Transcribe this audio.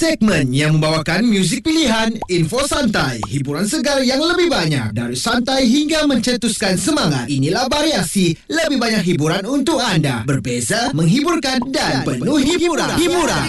Segmen yang membawakan muzik pilihan, info santai, hiburan segar yang lebih banyak. Dari santai hingga mencetuskan semangat. Inilah variasi, lebih banyak hiburan untuk anda. Berbeza, menghiburkan dan penuh hiburan.